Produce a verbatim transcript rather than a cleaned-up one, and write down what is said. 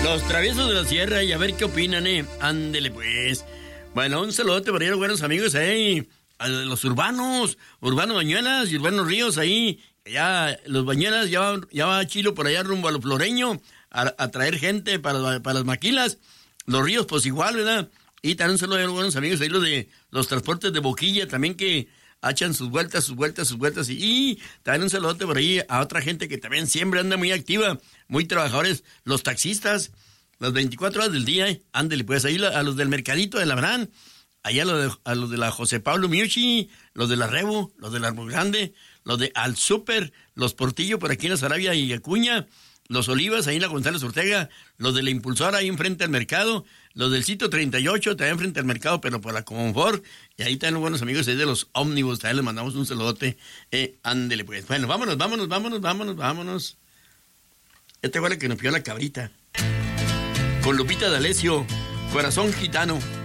Los traviesos de la sierra, y a ver qué opinan, eh. Ándele, pues. Bueno, un saludote para ir a buenos amigos, eh. A los urbanos, urbanos Bañuelas y urbanos Ríos, ahí. Ya, los Bañuelas, ya va, ya va Chilo por allá rumbo a lo Floreño, a, a traer gente para, para las maquilas. Los Ríos, pues igual, ¿verdad? Y también un saludo a los buenos amigos, ahí los de los transportes de Boquilla, también que echan sus vueltas, sus vueltas, sus vueltas. Y, y también un saludote por ahí a otra gente que también siempre anda muy activa, muy trabajadores, los taxistas, las veinticuatro horas del día, ¿eh? Ándele, pues ahí a los del Mercadito de Labrán, allá a los de, a los de la José Pablo Miuchi, los de la Rebo, los de la Árbol Grande, los de Al Súper, los Portillo por aquí en la Sarabia y Acuña, los Olivas ahí en la González Ortega, los de la Impulsora ahí enfrente al mercado, los del sitio treinta y ocho también frente al mercado, pero por la Confort, y ahí están los buenos amigos ahí de los ómnibus, también les mandamos un saludote, eh, ándele pues. Bueno, vámonos, vámonos, vámonos, vámonos, vámonos. Este fue el que nos pidió la cabrita. Con Lupita D'Alessio, Corazón Gitano.